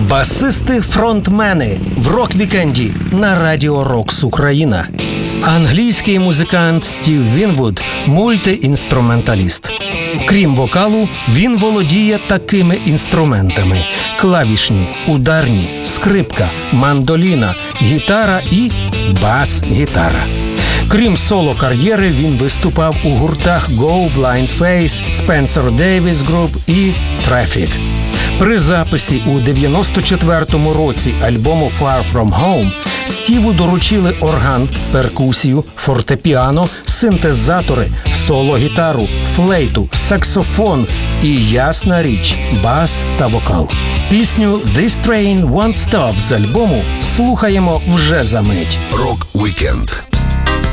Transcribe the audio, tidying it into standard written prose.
Басисти-фронтмени в рок-вікенді на Радіо Рокс Україна. Англійський музикант Стів Вінвуд – мультиінструменталіст. Крім вокалу, він володіє такими інструментами – клавішні, ударні, скрипка, мандоліна, гітара і бас-гітара. Крім соло-кар'єри, він виступав у гуртах Go, Blind Faith, Spencer Davis Group і Traffic. При записі у 94-му році альбому Far From Home Стіву доручили орган, перкусію, фортепіано, синтезатори, соло-гітару, флейту, саксофон і, ясна річ, бас та вокал. Пісню «This Train Won't Stop» з альбому слухаємо вже за мить. Рок-вікенд.